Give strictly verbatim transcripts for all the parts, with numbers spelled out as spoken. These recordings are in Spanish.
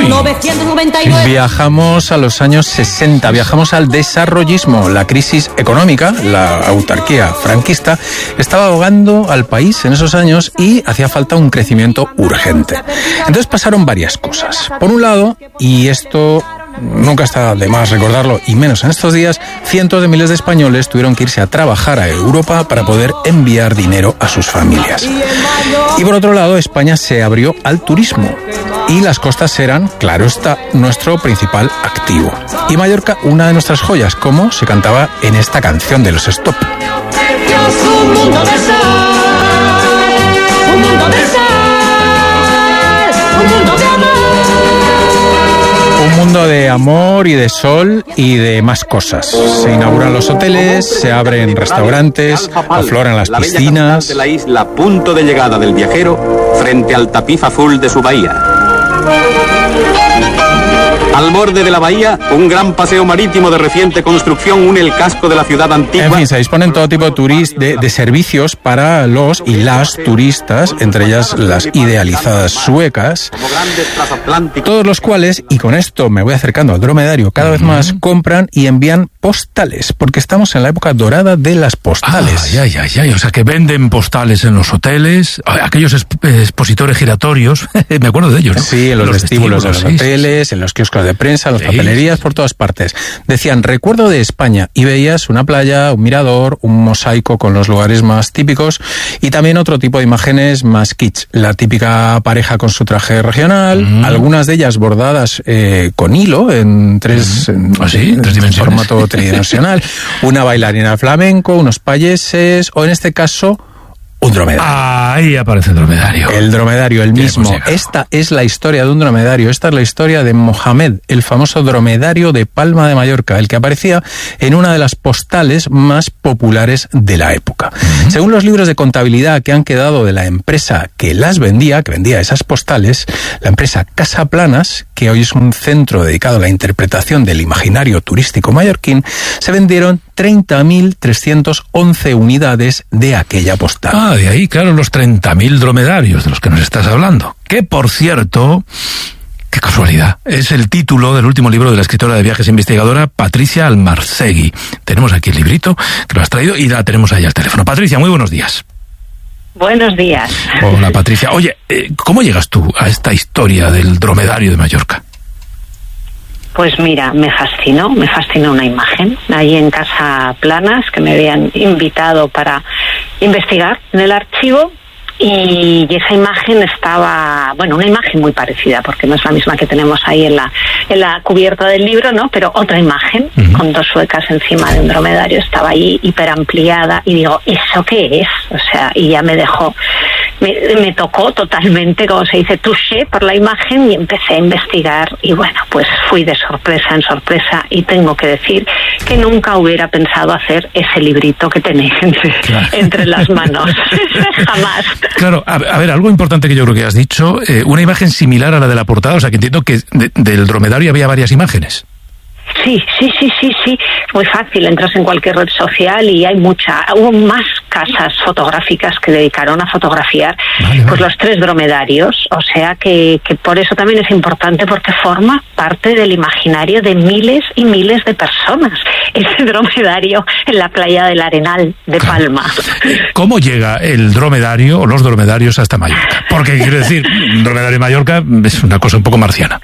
mil novecientos noventa y nueve. Viajamos a los años sesenta, viajamos al desarrollismo. La crisis económica, la autarquía franquista, estaba ahogando al país en esos años y hacía falta un crecimiento urgente. Entonces pasaron varias cosas. Por un lado, y esto nunca está de más recordarlo, y menos en estos días, cientos de miles de españoles tuvieron que irse a trabajar a Europa para poder enviar dinero a sus familias. Y por otro lado, España se abrió al turismo y las costas eran, claro está, nuestro principal activo. Y Mallorca, una de nuestras joyas, como se cantaba en esta canción de los Stop. Un mundo de sal, un mundo de sal, un mundo de amor. Un mundo de amor y de sol y de más cosas. Se inauguran los hoteles, se abren restaurantes, afloran las piscinas. De la isla, punto de llegada del viajero, frente al tapiz azul de su bahía. Al borde de la bahía, un gran paseo marítimo de reciente construcción une el casco de la ciudad antigua. En fin, se disponen todo tipo de, turis, de, de servicios para los y las turistas, entre ellas las idealizadas suecas, todos los cuales, y con esto me voy acercando al dromedario, cada vez más compran y envían postales, porque estamos en la época dorada de las postales. Ay, ay, ay, ay, o sea que venden postales en los hoteles, aquellos exp expositores giratorios, me acuerdo de ellos, ¿no? Sí, en los, los vestíbulos, vestíbulos de los sí, hoteles, sí. En los kioscos de prensa, en las sí, papelerías, por todas partes. Decían, recuerdo de España, y veías una playa, un mirador, un mosaico con los lugares más típicos, y también otro tipo de imágenes más kitsch. La típica pareja con su traje regional, mm. algunas de ellas bordadas eh, con hilo, en tres, mm. en, ¿Ah, sí? ¿En tres dimensiones? Formato tridimensional. Una bailarina flamenco, unos payeses, o en este caso, un dromedario. Ah, ahí aparece el dromedario. El dromedario, el mismo. Esta es la historia de un dromedario. Esta es la historia de Mohamed, el famoso dromedario de Palma de Mallorca, el que aparecía en una de las postales más populares de la época. Uh-huh. Según los libros de contabilidad que han quedado de la empresa que las vendía, que vendía esas postales, la empresa Casaplanas, que hoy es un centro dedicado a la interpretación del imaginario turístico mallorquín, se vendieron treinta mil trescientas once unidades de aquella postal. Ah, de ahí, claro, los treinta mil dromedarios de los que nos estás hablando. Que, por cierto, qué casualidad, es el título del último libro de la escritora de viajes e investigadora Patricia Almarsegui. Tenemos aquí el librito que lo has traído y la tenemos ahí al teléfono. Patricia, muy buenos días. Buenos días. Hola, Patricia. Oye, ¿cómo llegas tú a esta historia del dromedario de Mallorca? Pues mira, me fascinó, me fascinó una imagen ahí en Casaplanas que me habían invitado para investigar en el archivo y esa imagen estaba, bueno, una imagen muy parecida porque no es la misma que tenemos ahí en la en la cubierta del libro, ¿no? Pero otra imagen uh-huh. con dos suecas encima de un dromedario estaba ahí hiperampliada y digo, ¿eso qué es? O sea, y ya me dejó Me, me tocó totalmente, como se dice, touché por la imagen y empecé a investigar y bueno, pues fui de sorpresa en sorpresa y tengo que decir que nunca hubiera pensado hacer ese librito que tenéis entre, claro. entre las manos. Jamás. Claro, a, a ver, algo importante que yo creo que has dicho, eh, una imagen similar a la de la portada, o sea que entiendo que de, del dromedario había varias imágenes. Sí, sí, sí, sí, sí, muy fácil, entras en cualquier red social y hay mucha, hubo más casas fotográficas que dedicaron a fotografiar vale, pues vale. los tres dromedarios, o sea que, que por eso también es importante porque forma parte del imaginario de miles y miles de personas, ese dromedario en la playa del Arenal de Palma. ¿Cómo llega el dromedario o los dromedarios hasta Mallorca? Porque quiero decir, un dromedario en Mallorca es una cosa un poco marciana.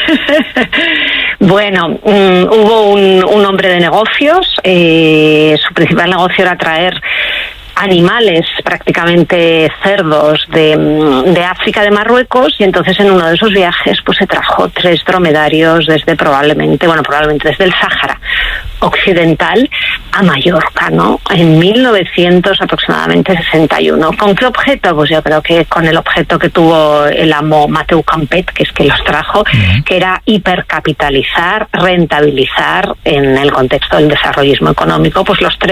Bueno, um, hubo un, un hombre de negocios, eh, su principal negocio era traer animales, prácticamente cerdos, de, de África, de Marruecos, y entonces en uno de esos viajes pues se trajo tres dromedarios desde probablemente, bueno, probablemente desde el Sáhara Occidental a Mallorca, ¿no? En mil novecientos aproximadamente sesenta y uno. ¿Con qué objeto? Pues yo creo que con el objeto que tuvo el amo Mateu Campet, que es que los trajo, uh-huh. que era hipercapitalizar, rentabilizar en el contexto del desarrollismo económico, pues los tres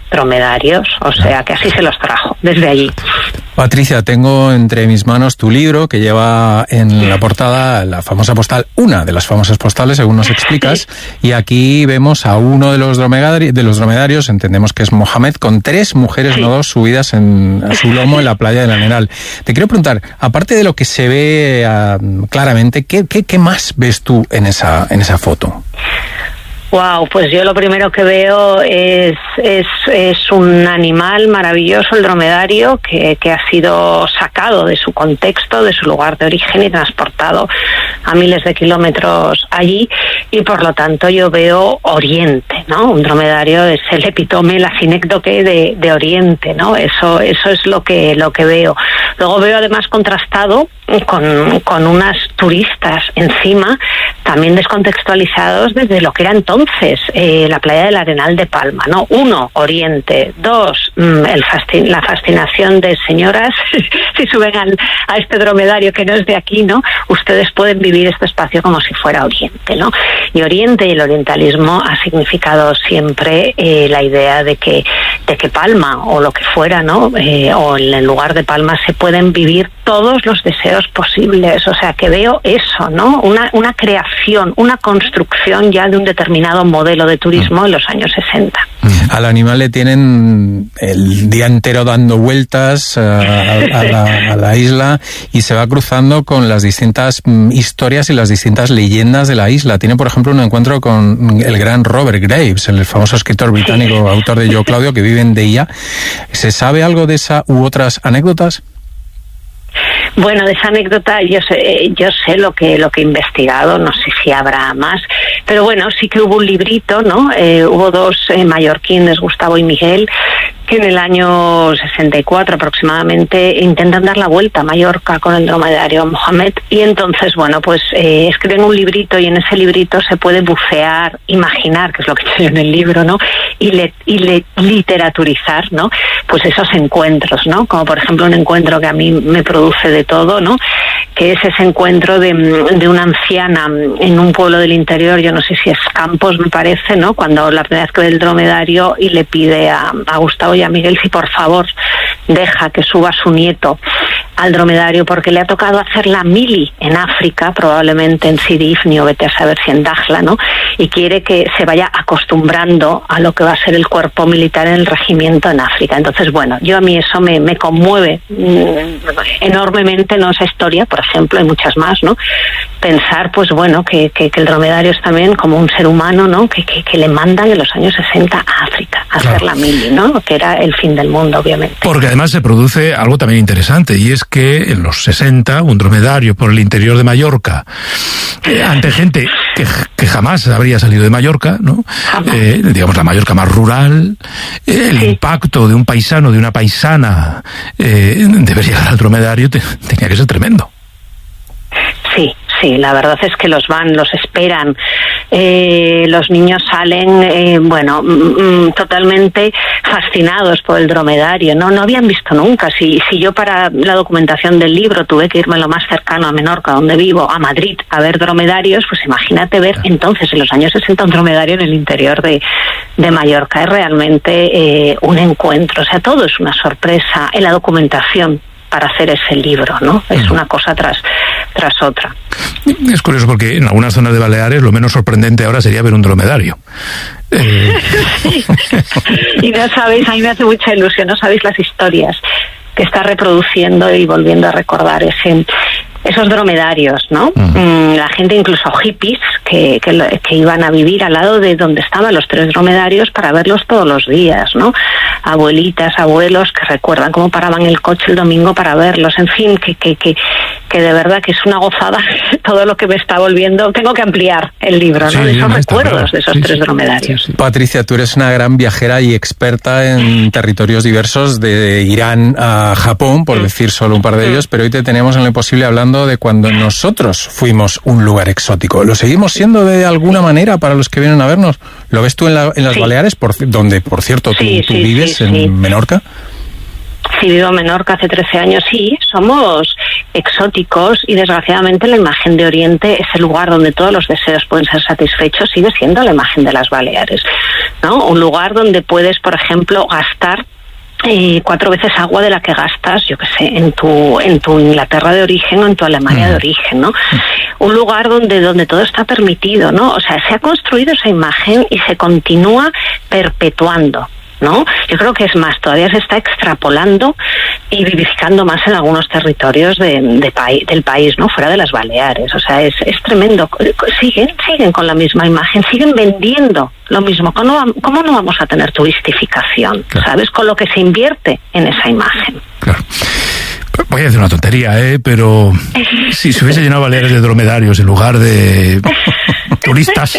dromedarios, o sea que así se los trajo, desde allí. Patricia, tengo entre mis manos tu libro que lleva en la portada la famosa postal, una de las famosas postales, según nos explicas, y aquí vemos a uno de los dromedarios, de los dromedarios, entendemos que es Mohamed, con tres mujeres, sí. no dos, subidas en, a su lomo en la playa del Arenal. Te quiero preguntar, aparte de lo que se ve uh, claramente, ¿qué, qué, qué más ves tú en esa, en esa foto? Wow, pues yo lo primero que veo es, es, es un animal maravilloso, el dromedario, que, que ha sido sacado de su contexto, de su lugar de origen y transportado a miles de kilómetros allí, y por lo tanto yo veo Oriente, ¿no? Un dromedario es el epítome, la sinécdoque de, de Oriente, ¿no? Eso, eso es lo que, lo que veo. Luego veo además contrastado con, con unas turistas encima, también descontextualizados desde lo que era entonces eh, la playa del Arenal de Palma, ¿no? Uno, Oriente. Dos, mmm, el fascin- la fascinación de señoras. Si suben al, a este dromedario que no es de aquí, ¿no? Ustedes pueden vivir este espacio como si fuera Oriente, ¿no? Y Oriente y el orientalismo ha significado siempre eh, la idea de que, de que Palma o lo que fuera, ¿no? Eh, o en el lugar de Palma se pueden vivir todos los deseos posibles. O sea, que veo eso, ¿no? Una, una creación, una construcción ya de un determinado modelo de turismo en los años sesenta. Al animal le tienen el día entero dando vueltas uh, a, a, la, a la isla, y se va cruzando con las distintas um, historias y las distintas leyendas de la isla. Tiene, por ejemplo, un encuentro con el gran Robert Graves, el famoso escritor británico, sí. autor de Yo, Claudio, que vive en Deia. ¿Se sabe algo de esa u otras anécdotas? Bueno, de esa anécdota yo sé, yo sé lo que lo que he investigado, no sé si habrá más, pero bueno, sí que hubo un librito, ¿no? Eh, hubo dos eh, mallorquines, Gustavo y Miguel, que en el año sesenta y cuatro aproximadamente intentan dar la vuelta a Mallorca con el dromedario Mohamed, y entonces, bueno, pues eh, escriben un librito, y en ese librito se puede bucear, imaginar, que es lo que estoy en el libro, ¿no? Y, le, y le, literaturizar, ¿no? Pues esos encuentros, ¿no? Como por ejemplo un encuentro que a mí me produce de todo, ¿no? Que es ese encuentro de, de una anciana en un pueblo del interior, yo no sé si es Campos, me parece, ¿no? Cuando la primera vez que ve el dromedario y le pide a, a Gustavo y a Miguel si por favor deja que suba su nieto al dromedario, porque le ha tocado hacer la mili en África, probablemente en Sidifni o vete a saber si en Dakhla, ¿no? Y quiere que se vaya acostumbrando a lo que va a ser el cuerpo militar en el regimiento en África. Entonces, bueno, yo a mí eso me, me conmueve mmm, enormemente, ¿no? Esa historia, por ejemplo, hay muchas más, ¿no? Pensar, pues bueno, que, que, que el dromedario es también como un ser humano, ¿no? Que, que, que le mandan en los años sesenta a África a claro. hacer la mili, ¿no? Que era el fin del mundo, obviamente. Porque además se produce algo también interesante, y es que en los sesenta, un dromedario por el interior de Mallorca, eh, ante gente que, que jamás habría salido de Mallorca, ¿no? Eh, digamos la Mallorca más rural, eh, el sí. impacto de un paisano, de una paisana, eh, de ver llegar al dromedario te, tenía que ser tremendo. Sí, sí, la verdad es que los van, los esperan, eh, los niños salen, eh, bueno, mm, totalmente fascinados por el dromedario, no no habían visto nunca. Si, si yo para la documentación del libro tuve que irme lo más cercano a Menorca, donde vivo, a Madrid, a ver dromedarios, pues imagínate ver entonces, en los años sesenta, un dromedario en el interior de, de Mallorca. Es realmente eh, un encuentro, o sea, todo es una sorpresa en la documentación para hacer ese libro, ¿no? Es una cosa tras tras otra. Es curioso porque en algunas zonas de Baleares lo menos sorprendente ahora sería ver un dromedario. Eh... Sí. Y no sabéis, a mí me hace mucha ilusión, no sabéis las historias que está reproduciendo y volviendo a recordar ese esos dromedarios, ¿no? Uh-huh. La gente, incluso hippies, que, que, que iban a vivir al lado de donde estaban los tres dromedarios para verlos todos los días, ¿no? Abuelitas, abuelos que recuerdan cómo paraban el coche el domingo para verlos, en fin, que, que, que, que de verdad que es una gozada todo lo que me está volviendo. Tengo que ampliar el libro, ¿no? Sí, de esos recuerdos claro. de esos sí, tres sí, dromedarios. Sí, sí. Patricia, tú eres una gran viajera y experta en territorios diversos, de Irán a Japón, por mm. decir solo un par de mm. ellos, pero hoy te tenemos en lo imposible hablando de cuando nosotros fuimos un lugar exótico. ¿Lo seguimos siendo de alguna manera para los que vienen a vernos? ¿Lo ves tú en, la, en las sí. Baleares, por, donde, por cierto, tú, sí, tú sí, vives, sí, en sí. Menorca? Sí, vivo en Menorca hace trece años, sí, somos exóticos y desgraciadamente la imagen de Oriente, ese lugar donde todos los deseos pueden ser satisfechos, sigue siendo la imagen de las Baleares, ¿no? Un lugar donde puedes, por ejemplo, gastar Eh, cuatro veces agua de la que gastas, yo qué sé, en tu en tu Inglaterra de origen o en tu Alemania de origen, ¿no? Un lugar donde donde todo está permitido, ¿no? O sea, se ha construido esa imagen y se continúa perpetuando, ¿no? Yo creo que es más, todavía se está extrapolando y vivificando más en algunos territorios de, de país, del país, ¿no? Fuera de las Baleares. O sea, es, es tremendo. Siguen, siguen con la misma imagen, siguen vendiendo lo mismo. ¿Cómo, cómo no vamos a tener turistificación? Claro. ¿Sabes? Con lo que se invierte en esa imagen. Claro. Voy a decir una tontería, ¿eh? Pero si se hubiese llenado Baleares de dromedarios en lugar de turistas,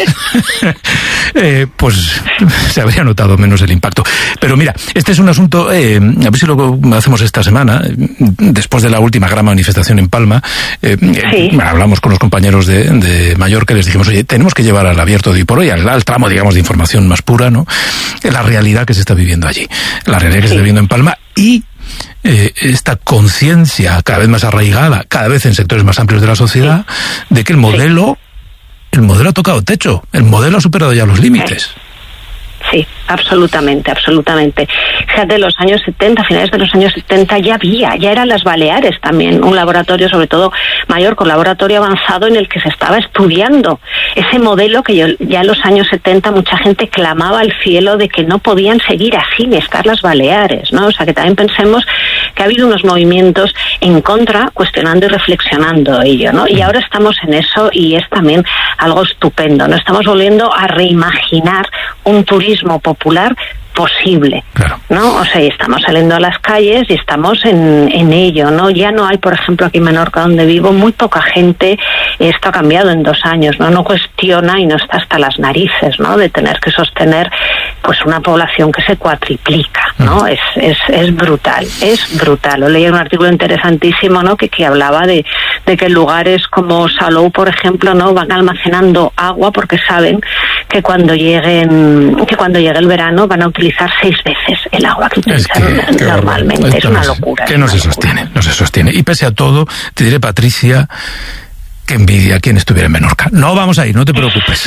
eh, pues se habría notado menos el impacto. Pero mira, este es un asunto, eh, a ver si lo hacemos esta semana, después de la última gran manifestación en Palma, eh, sí. eh, hablamos con los compañeros de, de Mallorca y les dijimos, oye, tenemos que llevar al abierto de hoy por hoy, al, al tramo, digamos, de información más pura, ¿no? La realidad que se está viviendo allí, la realidad que sí. se está viviendo en Palma y Eh, esta conciencia cada vez más arraigada, cada vez en sectores más amplios de la sociedad, sí. de que el modelo, sí. el modelo ha tocado techo, el modelo ha superado ya los límites. Sí, absolutamente, absolutamente. Fíjate, los años setenta, finales de los años setenta ya había, ya eran las Baleares también, un laboratorio, sobre todo Mallorca, un laboratorio avanzado en el que se estaba estudiando ese modelo que yo, ya en los años setenta mucha gente clamaba al cielo de que no podían seguir así ni estar las Baleares, ¿no? O sea, que también pensemos que ha habido unos movimientos en contra, cuestionando y reflexionando ello, ¿no? Y ahora estamos en eso y es también algo estupendo, ¿no? Estamos volviendo a reimaginar un turismo popular posible, claro. ¿no? O sea, estamos saliendo a las calles y estamos en, en ello, ¿no? Ya no hay, por ejemplo, aquí en Menorca, donde vivo, muy poca gente, esto ha cambiado en dos años, ¿no? No cuestiona y no está hasta las narices, ¿no? De tener que sostener, pues, una población que se cuatriplica, ¿no? Uh-huh. Es, es, es brutal, es brutal. Lo leí en un artículo interesantísimo, ¿no? Que, que hablaba de, de que lugares como Salou, por ejemplo, ¿no? Van almacenando agua porque saben que cuando lleguen, que cuando llegue el verano van a utilizar seis veces el agua que utilizan es que, normalmente. Es, es una locura. Que no se sostiene, no se sostiene. Y pese a todo, te diré, Patricia, que envidia a quien estuviera en Menorca. No vamos a ir, no te preocupes.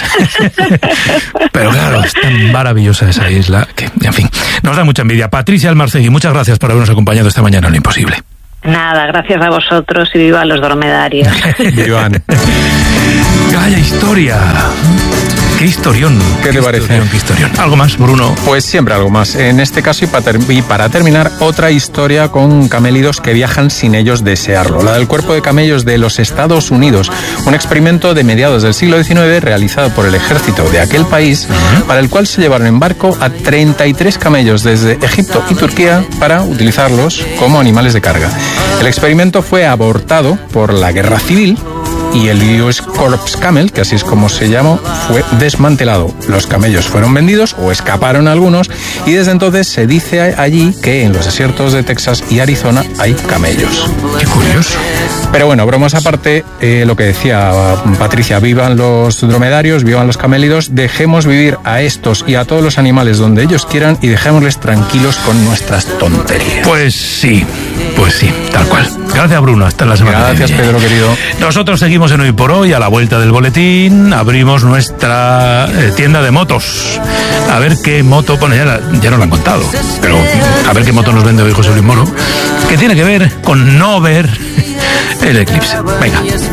Pero claro, es tan maravillosa esa isla que, en fin, nos da mucha envidia. Patricia Almarcegui, muchas gracias por habernos acompañado esta mañana en Lo Imposible. Nada, gracias a vosotros y vivan los dromedarios. Vivan. Vaya historia. Qué historión. ¿Qué te parece? Qué historión. ¿Algo más, Bruno? Pues siempre algo más. En este caso, y para, ter- y para terminar, otra historia con camélidos que viajan sin ellos desearlo. La del cuerpo de camellos de los Estados Unidos. Un experimento de mediados del siglo diecinueve realizado por el ejército de aquel país, uh-huh. para el cual se llevaron en barco a treinta y tres camellos desde Egipto y Turquía para utilizarlos como animales de carga. El experimento fue abortado por la guerra civil y el U S Corps Camel, que así es como se llamó, fue desmantelado. Los camellos fueron vendidos o escaparon algunos y desde entonces se dice allí que en los desiertos de Texas y Arizona hay camellos. Qué curioso. Pero bueno, bromas aparte, eh, lo que decía Patricia, vivan los dromedarios, vivan los camélidos, dejemos vivir a estos y a todos los animales donde ellos quieran y dejémosles tranquilos con nuestras tonterías. Pues sí, pues sí, tal cual. Gracias, Bruno, hasta la semana. Gracias, Pedro, querido. Nosotros seguimos en Hoy por Hoy, a la vuelta del boletín abrimos nuestra eh, tienda de motos. A ver qué moto, bueno, ya, la, ya nos la han contado, pero a ver qué moto nos vende hoy José Luis Moro, que tiene que ver con no ver el eclipse. Venga.